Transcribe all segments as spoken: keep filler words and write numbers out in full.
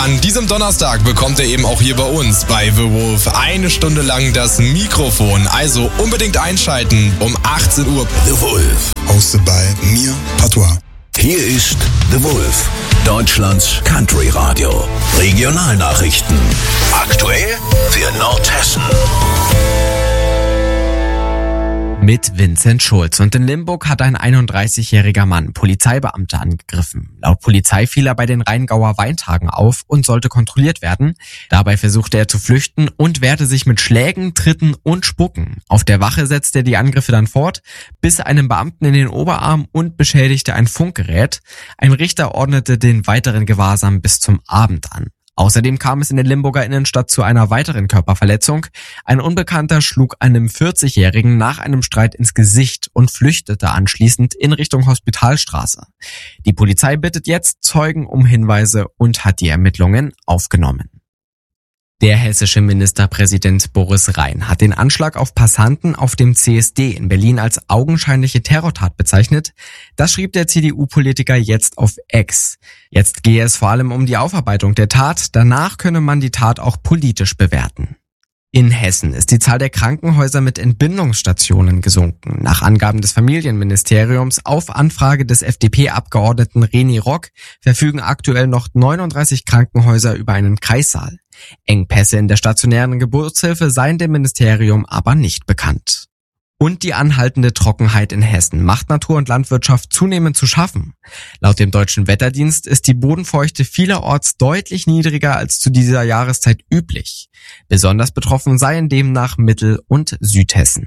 An diesem Donnerstag bekommt ihr eben auch hier bei uns bei The Wolf eine Stunde lang das Mikrofon. Also unbedingt einschalten um achtzehn Uhr. The Wolf. Hosted by mir, Patois. Hier ist The Wolf, Deutschlands Country Radio. Regionalnachrichten. Aktuell für Nordhessen. Mit Vincent Schulz. Und in Limburg hat ein einunddreißigjähriger Mann Polizeibeamte angegriffen. Laut Polizei fiel er bei den Rheingauer Weintagen auf und sollte kontrolliert werden. Dabei versuchte er zu flüchten und wehrte sich mit Schlägen, Tritten und Spucken. Auf der Wache setzte er die Angriffe dann fort, biss einem Beamten in den Oberarm und beschädigte ein Funkgerät. Ein Richter ordnete den weiteren Gewahrsam bis zum Abend an. Außerdem kam es in der Limburger Innenstadt zu einer weiteren Körperverletzung. Ein Unbekannter schlug einem vierzigjährigen nach einem Streit ins Gesicht und flüchtete anschließend in Richtung Hospitalstraße. Die Polizei bittet jetzt Zeugen um Hinweise und hat die Ermittlungen aufgenommen. Der hessische Ministerpräsident Boris Rhein hat den Anschlag auf Passanten auf dem C S D in Berlin als augenscheinliche Terrortat bezeichnet. Das schrieb der C D U-Politiker jetzt auf X. Jetzt gehe es vor allem um die Aufarbeitung der Tat. Danach könne man die Tat auch politisch bewerten. In Hessen ist die Zahl der Krankenhäuser mit Entbindungsstationen gesunken. Nach Angaben des Familienministeriums auf Anfrage des F D P-Abgeordneten René Rock verfügen aktuell noch neununddreißig Krankenhäuser über einen Kreissaal. Engpässe in der stationären Geburtshilfe seien dem Ministerium aber nicht bekannt. Und die anhaltende Trockenheit in Hessen macht Natur und Landwirtschaft zunehmend zu schaffen. Laut dem Deutschen Wetterdienst ist die Bodenfeuchte vielerorts deutlich niedriger als zu dieser Jahreszeit üblich. Besonders betroffen seien demnach Mittel- und Südhessen.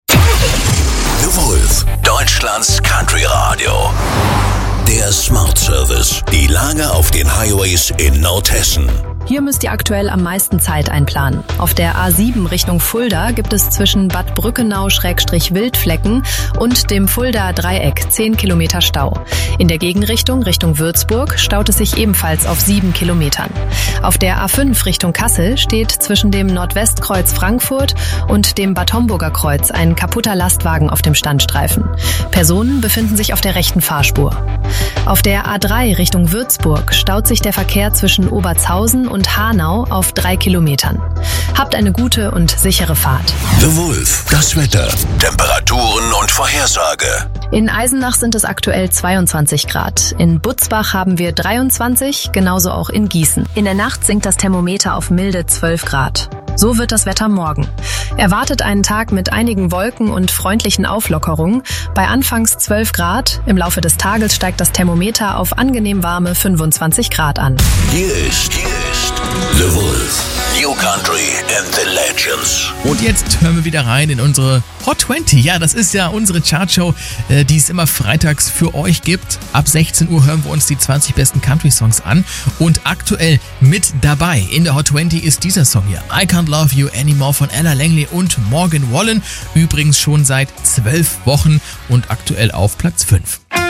The Wolf, Deutschlands Country Radio. Der Smart Service. Die Lage auf den Highways in Nordhessen. Hier müsst ihr aktuell am meisten Zeit einplanen. Auf der A sieben Richtung Fulda gibt es zwischen Bad Brückenau-Wildflecken und dem Fulda Dreieck zehn Kilometer Stau. In der Gegenrichtung Richtung Würzburg staut es sich ebenfalls auf sieben Kilometern. Auf der A fünf Richtung Kassel steht zwischen dem Nordwestkreuz Frankfurt und dem Bad Homburger Kreuz ein kaputter Lastwagen auf dem Standstreifen. Personen befinden sich auf der rechten Fahrspur. Auf der A drei Richtung Würzburg staut sich der Verkehr zwischen Obertshausen und Hanau auf drei Kilometern. Habt eine gute und sichere Fahrt. The Wolf, das Wetter, Temperaturen und Vorhersage. In Eisenach sind es aktuell zweiundzwanzig Grad. In Butzbach haben wir dreiundzwanzig, genauso auch in Gießen. In der Nacht sinkt das Thermometer auf milde zwölf Grad. So wird das Wetter morgen. Erwartet einen Tag mit einigen Wolken und freundlichen Auflockerungen. Bei anfangs zwölf Grad. Im Laufe des Tages steigt das Thermometer auf angenehm warme fünfundzwanzig Grad an. Hier ist, hier ist The Wolf. New Country and the Legends. Und jetzt hören wir wieder rein in unsere Hot zwanzig. Ja, das ist ja unsere Chartshow, die es immer freitags für euch gibt. Ab sechzehn Uhr hören wir uns die zwanzig besten Country-Songs an. Und aktuell mit dabei in der Hot zwanzig ist dieser Song hier. I Can't Love You Anymore von Ella Langley und Morgan Wallen. Übrigens schon seit zwölf Wochen und aktuell auf Platz fünf.